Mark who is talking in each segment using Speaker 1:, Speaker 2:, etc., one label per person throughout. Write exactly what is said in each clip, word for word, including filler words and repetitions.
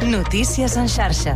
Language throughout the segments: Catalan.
Speaker 1: Notícies en xarxa.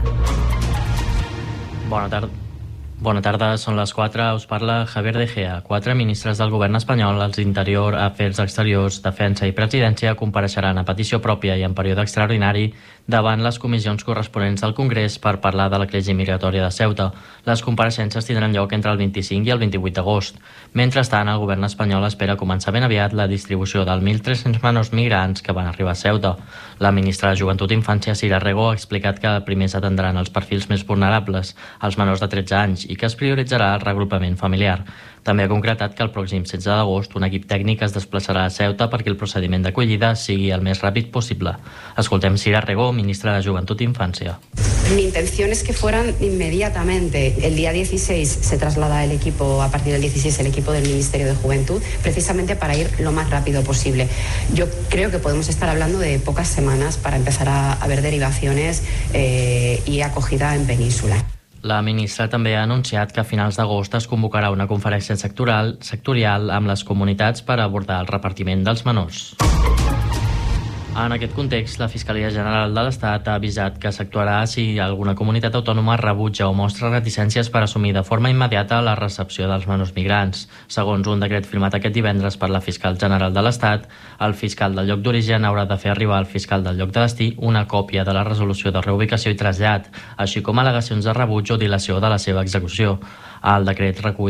Speaker 2: Bona tarda. Bona tarda, són les quatre. Us parla Javier De Gea. Quatre ministres del govern espanyol, els d'Interior, Afers Exteriors, Defensa i Presidència, compareixeran a petició pròpia i en període extraordinari davant les comissions corresponents del Congrés per parlar de la crisi migratòria de Ceuta. Les compareixences tindran lloc entre el vint-i-cinc i el vint-i-vuit d'agost. Mentrestant, el govern espanyol espera començar ben aviat la distribució dels mil tres-cents menors migrants que van arribar a Ceuta. La ministra de Joventut i Infància, Sira Rego, ha explicat que primer s'atendran els perfils més vulnerables, els menors de tretze anys, i que es prioritzarà el reagrupament familiar. També ha concretat que el pròxim setze d'agost un equip tècnic es desplaçarà a Ceuta perquè el procediment d'acollida sigui el més ràpid possible. Escoltem Sira Rego, ministra de Joventut i Infància.
Speaker 3: Mi intención es que fueran inmediatamente. El día dieciséis se traslada el equipo, a partir del dieciséis, el equipo del Ministerio de Juventud, precisamente para ir lo más rápido posible. Yo creo que podemos estar hablando de pocas semanas para empezar a, a ver derivaciones eh, y acogida en península.
Speaker 2: La ministra també ha anunciat que a finals d'agost es convocarà una conferència sectorial, sectorial amb les comunitats per abordar el repartiment dels menors. En aquest context, la Fiscalia General de l'Estat ha avisat que s'actuarà si alguna comunitat autònoma rebutja o mostra reticències per assumir de forma immediata la recepció dels menors migrants. Segons un decret firmat aquest divendres per la Fiscal General de l'Estat, el fiscal del lloc d'origen haurà de fer arribar al fiscal del lloc de destí una còpia de la resolució de reubicació i trasllat, així com al·legacions de rebuig o dilació de la seva execució. El decret recull